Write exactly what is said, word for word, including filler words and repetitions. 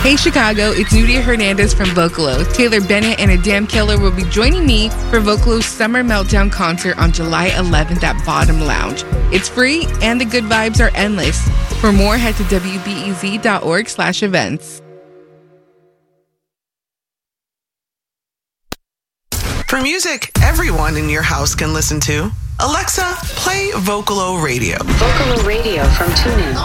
Hey Chicago, it's Nudia Hernandez from Vocalo. Taylor Bennett and Adam Killer will be joining me for Vocalo's Summer Meltdown concert on July eleventh at Bottom Lounge. It's free and the good vibes are endless. For more, head to W B E Z dot org slash events. For music everyone in your house can listen to, Alexa, play Vocalo Radio. Vocalo Radio from TuneIn.